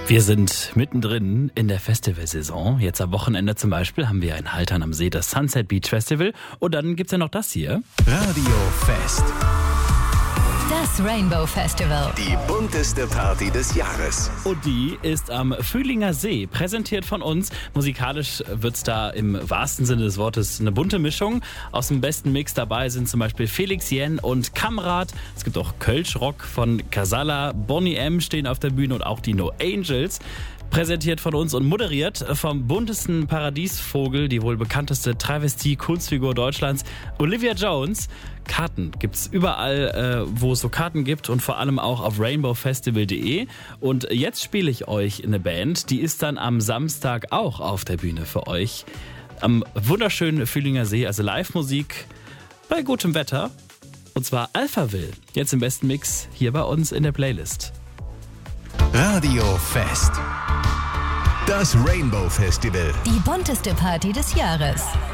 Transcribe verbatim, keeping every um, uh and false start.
Wir sind mittendrin in der Festivalsaison. Jetzt am Wochenende zum Beispiel haben wir in Haltern am See das Sunset Beach Festival. Und dann gibt's ja noch das hier. Radio Fest. Das Rainbow Festival. Die bunteste Party des Jahres. Und die ist am Fühlinger See, präsentiert von uns. Musikalisch wird's da im wahrsten Sinne des Wortes eine bunte Mischung. Aus dem besten Mix dabei sind zum Beispiel Felix Jähn und Kamrat. Es gibt auch Kölsch-Rock von Casala, Bonnie M. stehen auf der Bühne und auch die No Angels. Präsentiert von uns und moderiert vom buntesten Paradiesvogel, die wohl bekannteste Travestie-Kunstfigur Deutschlands, Olivia Jones. Karten gibt's überall, äh, wo es so Karten gibt und vor allem auch auf rainbow festival punkt de. Und jetzt spiele ich euch eine Band, die ist dann am Samstag auch auf der Bühne für euch. Am wunderschönen Fühlinger See, also Live-Musik bei gutem Wetter. Und zwar Alphaville, jetzt im besten Mix hier bei uns in der Playlist. Radio Fest. Das Rainbow Festival. Die bunteste Party des Jahres.